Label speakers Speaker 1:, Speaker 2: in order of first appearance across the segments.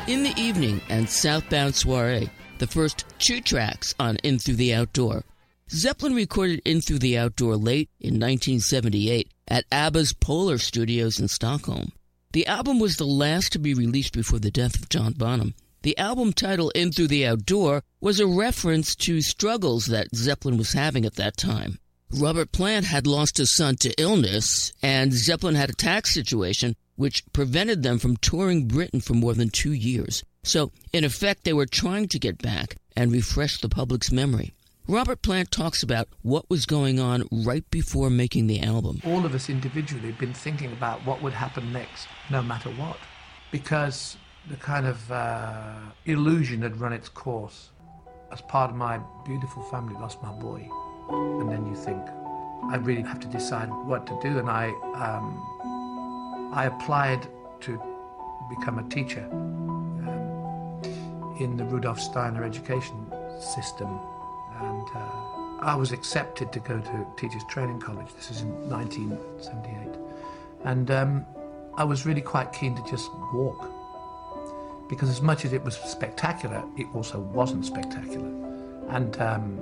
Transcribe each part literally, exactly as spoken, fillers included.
Speaker 1: In the Evening and Southbound Soiree, the first two tracks on In Through the Outdoor. Zeppelin recorded In Through the Outdoor late in nineteen seventy-eight at ABBA's Polar Studios in Stockholm. The album was the last to be released before the death of John Bonham. The album title In Through the Outdoor was a reference to struggles that Zeppelin was having at that time. Robert Plant had lost his son to illness, and Zeppelin had a tax situation which prevented them from touring Britain for more than two years. So, in effect, they were trying to get back and refresh the public's memory. Robert Plant talks about what was going on right before making the album.
Speaker 2: All of us individually have been thinking about what would happen next, no matter what, because the kind of uh, illusion had run its course. As part of my beautiful family lost my boy, and then you think, I really have to decide what to do, and I... Um, I applied to become a teacher um, in the Rudolf Steiner education system, and uh, I was accepted to go to Teachers Training College. This is in nineteen seventy-eight, and um, I was really quite keen to just walk, because as much as it was spectacular, it also wasn't spectacular. And um,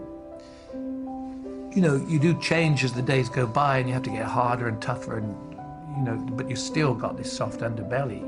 Speaker 2: you know, you do change as the days go by, and you have to get harder and tougher, and you know, but you still got this soft underbelly.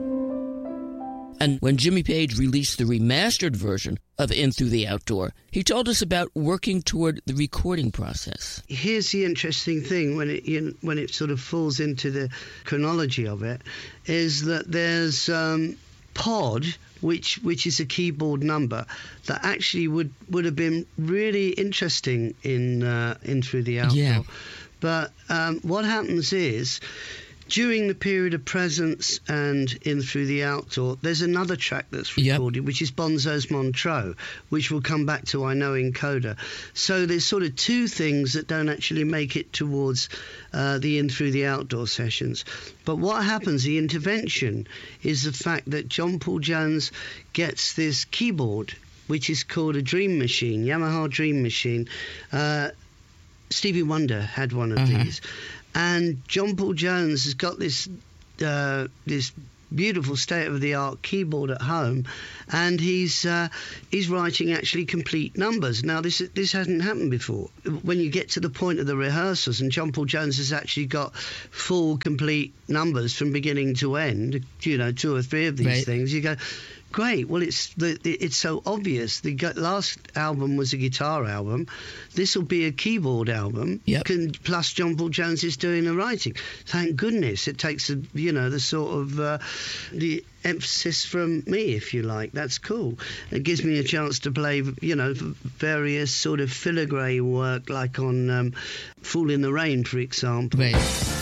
Speaker 1: And when Jimmy Page released the remastered version of In Through the Outdoor, he told us about working toward the recording process.
Speaker 3: Here's the interesting thing when it you know, when it sort of falls into the chronology of it, is that there's um, Pod, which which is a keyboard number that actually would, would have been really interesting in uh, In Through the Outdoor.
Speaker 1: Yeah.
Speaker 3: But um, what happens is, during the period of Presence and In Through the Outdoor, there's another track that's recorded, yep. which is Bonzo's Montreux, which we'll come back to, I know, in Coda. So there's sort of two things that don't actually make it towards uh, the In Through the Outdoor sessions. But what happens, the intervention, is the fact that John Paul Jones gets this keyboard, which is called a Dream Machine, Yamaha Dream Machine. Uh, Stevie Wonder had one of uh-huh. these. And John Paul Jones has got this uh, this beautiful state-of-the-art keyboard at home, and he's uh, he's writing actually complete numbers. Now, this this hasn't happened before. When you get to the point of the rehearsals, and John Paul Jones has actually got full, complete numbers from beginning to end, you know, two or three of these right. things, you go, great. Well, it's the, it's so obvious. The last album was a guitar album. This will be a keyboard album.
Speaker 1: Yep.
Speaker 3: Can, plus John Paul Jones is doing the writing. Thank goodness. It takes a, you know, the sort of uh, the emphasis from me, if you like. That's cool. It gives me a chance to play, you know, various sort of filigree work, like on um, Fool in the Rain, for example.
Speaker 1: Right.